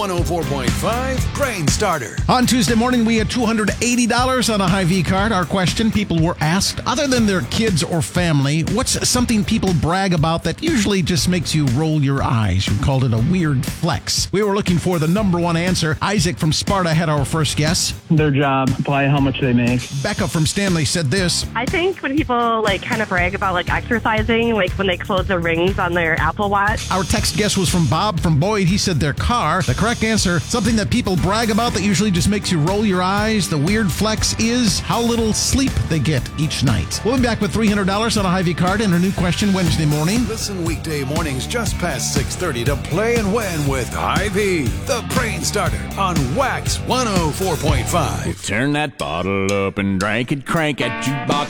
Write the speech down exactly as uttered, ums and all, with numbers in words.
one oh four point five Brain Starter. On Tuesday morning, we had two hundred eighty dollars on a Hy-Vee card. Our question, people were asked, other than their kids or family, what's something people brag about that usually just makes you roll your eyes? You called it a weird flex. We were looking for the number one answer. Isaac from Sparta had our first guess. Their job, probably how much they make. Becca from Stanley said this. I think when people like kind of brag about like exercising, like when they close the rings on their Apple Watch. Our text guess was from Bob from Boyd. He said their car. The correct answer, something that people brag about that usually just makes you roll your eyes. The weird flex is how little sleep they get each night. We'll be back with three hundred dollars on a Hy-Vee card and a new question Wednesday morning. Listen weekday mornings just past six thirty to play and win with Hy-Vee, the Brain Starter on Wax one oh four point five. Turn that bottle up and drink it, crank at jukebox